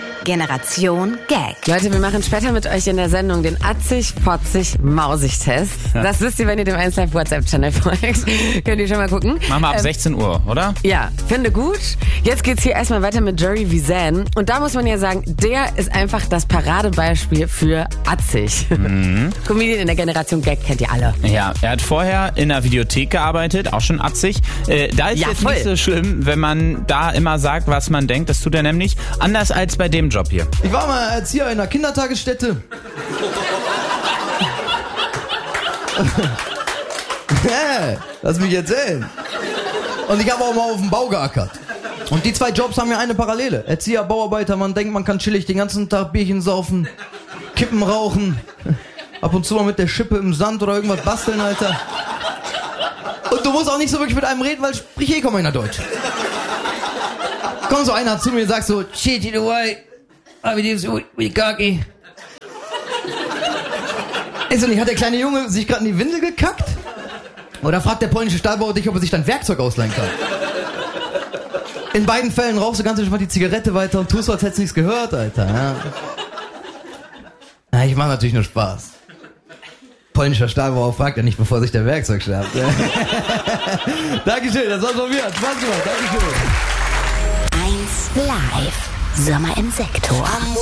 Generation Gag. Leute, wir machen später mit euch in der Sendung den Atzig-Fotzig-Mausig-Test. Das wisst ihr, wenn ihr dem 1Live WhatsApp-Channel folgt. Könnt ihr schon mal gucken. Machen wir ab 16 Uhr, oder? Ja, finde gut. Jetzt geht's hier erstmal weiter mit Jerry Visan. Und da muss man ja sagen, der ist einfach das Paradebeispiel für Atzig. Comedian in der Generation Gag kennt ihr alle. Ja, er hat vorher in einer Videothek gearbeitet, auch schon atzig. Da ist jetzt voll. nicht so schlimm, wenn man da immer sagt, was man denkt. Das tut er nämlich anders als bei dem Job hier. Ich war mal Erzieher in einer Kindertagesstätte. Lass mich erzählen. Und ich habe auch mal auf dem Bau geackert. Und die zwei Jobs haben ja eine Parallele. Erzieher, Bauarbeiter, man denkt, man kann chillig den ganzen Tag Bierchen saufen, Kippen rauchen, ab und zu mal mit der Schippe im Sand oder irgendwas basteln, Alter. Und du musst auch nicht so wirklich mit einem reden, weil sprich kaum einer Deutsch. Kommt so einer zu mir und sagt so, shit, you know why? Wie die Kaki. Ist und nicht, hat der kleine Junge sich gerade in die Windel gekackt? Oder fragt der polnische Stahlbauer dich, ob er sich dann Werkzeug ausleihen kann? In beiden Fällen rauchst du ganz einfach die Zigarette weiter und tust so, als hättest du nichts gehört, Alter. Ja. Na, ich mach natürlich nur Spaß. Polnischer Stahlbauer fragt ja nicht, bevor sich der Werkzeug schnappt. Dankeschön, das war's von mir. Spaß gemacht, Dankeschön. 1Live. Sommer im Sektor.